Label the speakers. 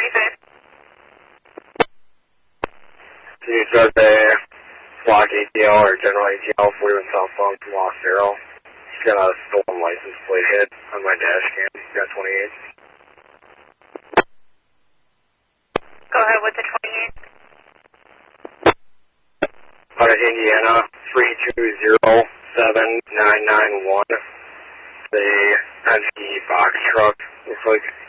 Speaker 1: Can you start the flock ATL or general ATL 41 southbound from Lost Arrow? Just got a stolen license plate hit on my dash cam. Got 28.
Speaker 2: Go ahead with the 28.
Speaker 1: Out of Indiana, 3207-991. The Penske box truck looks like